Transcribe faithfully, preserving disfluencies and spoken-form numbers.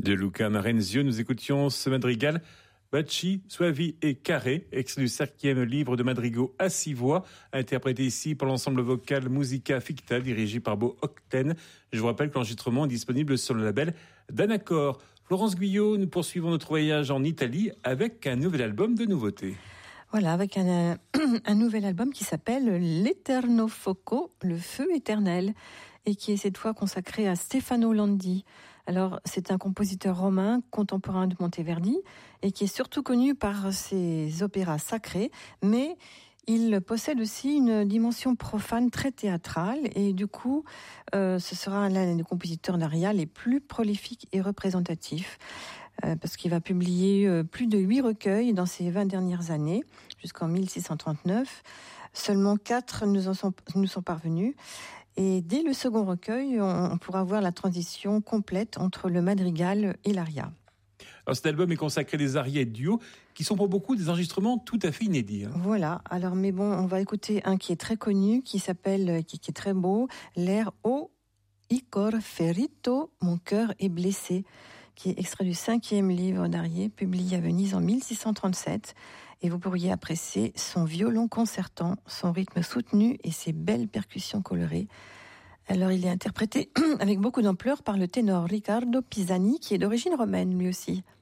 De Luca Marenzio, nous écoutions ce madrigal Baci, Suavi et Carré, extrait du cinquième livre de madrigaux à six voix, interprété ici par l'ensemble vocal Musica Ficta, dirigé par Bo Octen. Je vous rappelle que l'enregistrement est disponible sur le label Danacor. Florence Guyot, nous poursuivons notre voyage en Italie avec un nouvel album de nouveautés. Voilà, avec un, un nouvel album qui s'appelle L'Eterno Foco, le feu éternel, et qui est cette fois consacré à Stefano Landi. Alors, c'est un compositeur romain contemporain de Monteverdi et qui est surtout connu par ses opéras sacrés, mais il possède aussi une dimension profane très théâtrale et du coup, euh, ce sera l'un des compositeurs d'aria les plus prolifiques et représentatifs. Euh, parce qu'il va publier euh, plus de huit recueils dans ces vingt dernières années, jusqu'en mille six cent trente-neuf. Seulement quatre nous, en sont, nous sont parvenus. Et dès le second recueil, on, on pourra voir la transition complète entre le madrigal et l'aria. Alors cet album est consacré des arias et duos qui sont pour beaucoup des enregistrements tout à fait inédits. Hein. Voilà, alors mais bon, on va écouter un qui est très connu, qui s'appelle, qui, qui est très beau, l'air O Icor Ferito, mon cœur est blessé, qui est extrait du cinquième livre d'Arié, publié à Venise en mille six cent trente-sept. Et vous pourriez apprécier son violon concertant, son rythme soutenu et ses belles percussions colorées. Alors il est interprété avec beaucoup d'ampleur par le ténor Riccardo Pisani, qui est d'origine romaine lui aussi.